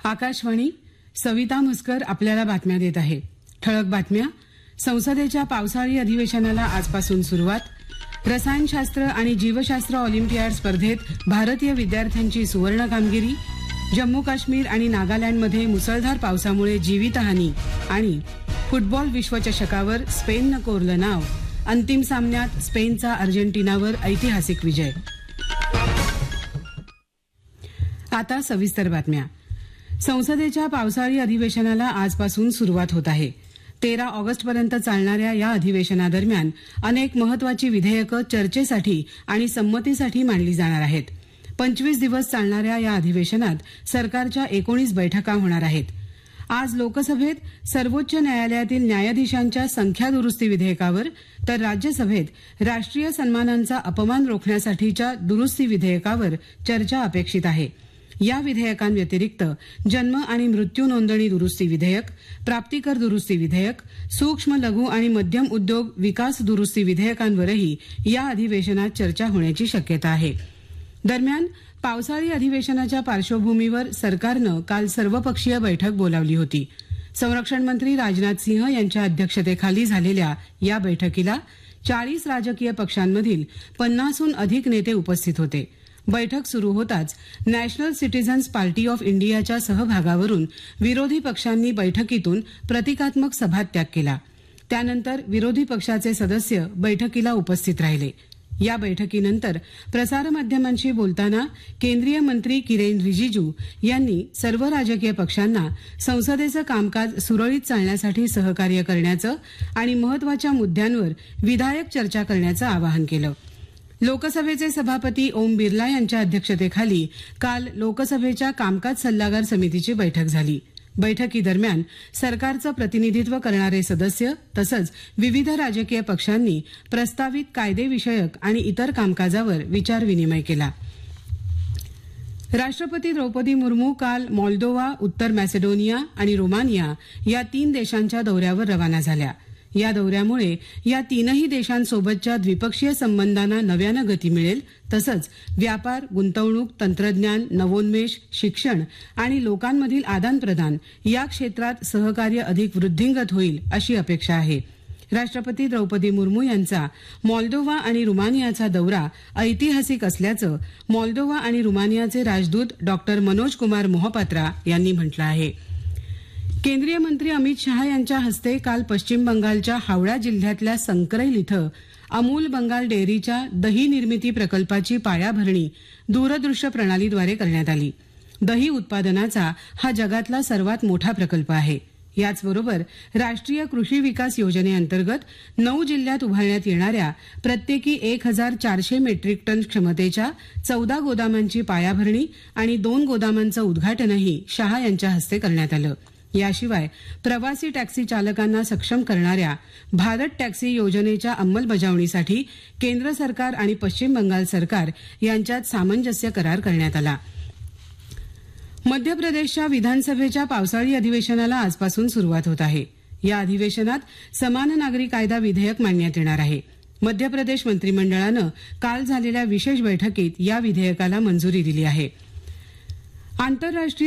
आकाशवाणी. सविता म्हसकर आपल्याला बातम्या देत आहे. ठळक बातम्या. संसदेच्या पावसाळी अधिवेशनाला आजपासून सुरुवात. रसायनशास्त्र आणि जीवशास्त्र ऑलिम्पियाड स्पर्धेत भारतीय विद्यार्थ्यांची सुवर्ण कामगिरी. जम्मू काश्मीर आणि नागालँडमध्ये मुसळधार पावसामुळे जीवितहानी. आणि फुटबॉल विश्वचषकावर स्पेननं कोरलं नाव. अंतिम सामन्यात स्पेनचा अर्जेंटिनावर ऐतिहासिक विजय. आता सविस्तर बातम्या. संसदेच्या पावसाळी अधिवेशनाला आजपासून सुरुवात होत आहे. 13 ऑगस्टपर्यंत चालणाऱ्या या अधिवेशनादरम्यान अनेक महत्वाची विधेयकं चर्चेसाठी आणि संमतीसाठी मांडली जाणार आहेत. 25 दिवस चालणाऱ्या या अधिवेशनात सरकारच्या 19 बैठका होणार आहेत. आज लोकसभेत सर्वोच्च न्यायालयातील न्यायाधीशांच्या संख्या दुरुस्ती विधेयकावर तर राज्यसभेत राष्ट्रीय सन्मानांचा अपमान रोखण्यासाठीच्या दुरुस्ती विधेयकावर चर्चा अपेक्षित आहे. या विधेयकांव्यतिरिक्त जन्म आणि मृत्यू नोंदणी दुरुस्ती विधेयक, प्राप्तिकर दुरुस्ती विधेयक, सूक्ष्म लघु आणि मध्यम उद्योग विकास दुरुस्ती विधेयकांवरही या अधिवेशनात चर्चा होण्याची शक्यता आहे. दरम्यान पावसाळी अधिवेशनाच्या पार्श्वभूमीवर सरकारनं काल सर्वपक्षीय बैठक बोलावली होती. संरक्षण मंत्री राजनाथ सिंह यांच्या अध्यक्षतेखाली झालेल्या या बैठकीला 40 राजकीय पक्षांमधील 50हून अधिक नेते उपस्थित होते. बैठक सुरू होताच नॅशनल सिटीझन्स पार्टी ऑफ इंडियाच्या सहभागावरून विरोधी पक्षांनी बैठकीतून प्रतिकात्मक सभात्याग केला. त्यानंतर विरोधी पक्षाचे सदस्य बैठकीला उपस्थित राहिले. या बैठकीनंतर प्रसारमाध्यमांशी बोलताना केंद्रीय मंत्री किरेन रिजिजू यांनी सर्व राजकीय पक्षांना संसदेचं कामकाज सुरळीत चालण्यासाठी सहकार्य करण्याचं आणि महत्वाच्या मुद्द्यांवर विधायक चर्चा करण्याचं आवाहन केलं. लोकसभेचे सभापती ओम बिर्ला यांच्या अध्यक्षतेखाली काल लोकसभेच्या कामकाज सल्लागार समितीची बैठक झाली. बैठकीदरम्यान सरकारचं प्रतिनिधित्व करणारे सदस्य तसंच विविध राजकीय पक्षांनी प्रस्तावित कायदेविषयक आणि इतर कामकाजावर विचारविनिमय केला. राष्ट्रपती द्रौपदी मुर्मू काल मॉल्दोवा, उत्तर मॅसेडोनिया आणि रोमानिया या 3 देशांच्या दौऱ्यावर रवाना झाल्या. या दौऱ्यामुळे या 3ही देशांसोबतच्या द्विपक्षीय संबंधांना नव्यानं गती मिळेल तसंच व्यापार, गुंतवणूक, तंत्रज्ञान, नवोन्मेष, शिक्षण आणि लोकांमधील आदानप्रदान या क्षेत्रात सहकार्य अधिक वृद्धिंगत होईल अशी अपेक्षा आहे. राष्ट्रपती द्रौपदी मुर्मू यांचा मॉल्दोवा आणि रुमानियाचा दौरा ऐतिहासिक असल्याचं मॉल्दोवा आणि रुमानियाचे राजदूत डॉक्टर मनोज कुमार मोहपात्रा यांनी म्हटलं आहे. केंद्रीय मंत्री अमित शहा यांच्या हस्ते काल पश्चिम बंगालच्या हावडा जिल्ह्यातल्या संक्रैल इथं अमूल बंगाल डेअरीच्या दही निर्मिती प्रकल्पाची पायाभरणी दूरदृश्य प्रणालीद्वारे करण्यात आली. दही उत्पादनाचा हा जगातला सर्वात मोठा प्रकल्प आहे. याचबरोबर राष्ट्रीय कृषी विकास योजनेअंतर्गत 9 जिल्ह्यात उभारण्यात येणाऱ्या प्रत्येकी 1400 मेट्रिक टन क्षमतेच्या 14 गोदामांची पायाभरणी आणि 2 गोदामांचं उद्घाटनही शहा यांच्या हस्ते करण्यात आलं. याशिवाय प्रवासी टॅक्सी चालकांना सक्षम करणाऱ्या भारत टॅक्सी योजनेच्या अंमलबजावणीसाठी केंद्र सरकार आणि पश्चिम बंगाल सरकार यांच्यात सामंजस्य करार करण्यात आला. मध्य प्रदेशच्या विधानसभेच्या पावसाळी अधिवेशनाला आजपासून सुरुवात होत आहे. या अधिवेशनात समान नागरी कायदा विधेयक मांडण्यात येणार आहे. मध्य प्रदेश मंत्रिमंडळानं काल झालेल्या विशेष बैठकीत या विधेयकाला मंजुरी दिली आहे. आंतरराष्ट्रीय